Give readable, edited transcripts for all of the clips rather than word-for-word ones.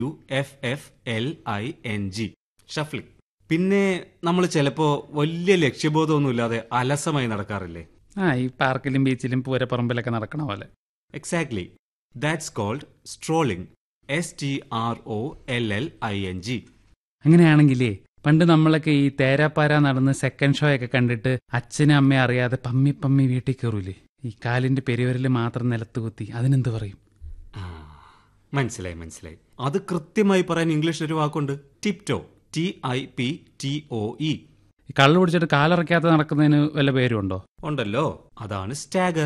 SHUFFLING, shuffling. പിന്നെ നമ്മൾ ചിലപ്പോ വലിയ ലക്ഷ്യബോധമൊന്നുമില്ലാതെ അലസമായി നടക്കാറില്ലേ? ഈ പാർക്കിലും ബീച്ചിലും പൂരപ്പറമ്പിലൊക്കെ നടക്കണ പോലെ. Exactly, that's called strolling. STROLLING. അങ്ങനെയാണെങ്കിലേ പണ്ട് നമ്മളൊക്കെ ഈ തേരാപ്പാര നടന്ന് സെക്കൻഡ് ഷോ ഒക്കെ കണ്ടിട്ട് അച്ഛനും അമ്മയും അറിയാതെ പമ്മി പമ്മി വീട്ടിൽ കയറൂലേ, ഈ കാലിന്റെ പെരുവരല് മാത്രം നിലത്ത് കുത്തി, അതിനെന്ത് പറയും? മനസ്സിലായി. അത് കൃത്യമായി പറയാൻ ഇംഗ്ലീഷിൽ ഒരു വാക്കുണ്ട്, ടിപ്റ്റോ. TIPTOE. ഈ കള്ളു പിടിച്ചിട്ട് കാലിറക്കാതെ നടക്കുന്നതിന് വല്ല പേരും ഉണ്ടോ? ഉണ്ടല്ലോ, അതാണ് സ്റ്റാഗർ.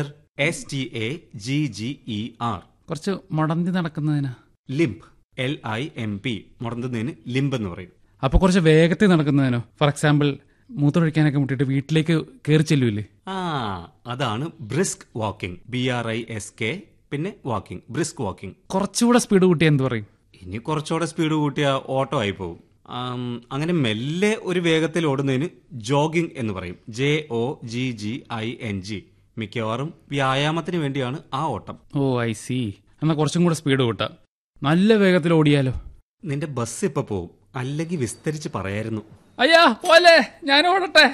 STAGGER. കുറച്ച് മുടന്തി നടക്കുന്നതിനാ ലിംപ്. LIMP. മുടന്തുന്നതിന് ലിംബ് എന്ന് പറയും. അപ്പൊ കുറച്ച് വേഗത്തിൽ നടക്കുന്നതിനോ? ഫോർ എക്സാമ്പിൾ മൂത്രമൊഴിക്കാനൊക്കെ മുട്ടിട്ട് വീട്ടിലേക്ക് കയറി ചെല്ലൂല്ലേ? അതാണ് ബ്രിസ്ക് വാക്കിംഗ്. BRISK. പിന്നെ വാക്കിംഗ്, ബ്രിസ്ക് വാക്കിംഗ്. കുറച്ചുകൂടെ സ്പീഡ് കൂട്ടിയാൽ എന്ത് പറയും? ഇനി കുറച്ചുകൂടെ സ്പീഡ് കൂട്ടിയ ഓട്ടോ ആയി പോകും. അങ്ങനെ മെല്ലെ ഒരു വേഗത്തിൽ ഓടുന്നതിന് ജോഗിംഗ് എന്ന് പറയും. JOGGING. മിക്കവാറും വ്യായാമത്തിന് വേണ്ടിയാണ് ആ ഓട്ടം. I C. എന്നാ കുറച്ചും കൂടെ സ്പീഡ് കൂട്ടാം. നല്ല വേഗത്തിൽ ഓടിയാലോ? നിന്റെ ബസ് ഇപ്പൊ പോവും, അല്ലെങ്കിൽ വിസ്തരിച്ച് പറയായിരുന്നു. അയ്യാ പോലെ, ഞാൻ ഓടട്ടെ.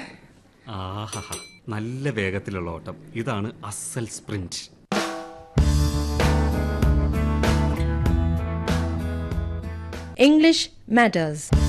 നല്ല വേഗത്തിലുള്ള ഓട്ടം, ഇതാണ് അസൽ സ്പ്രിന്റ്. English Matters.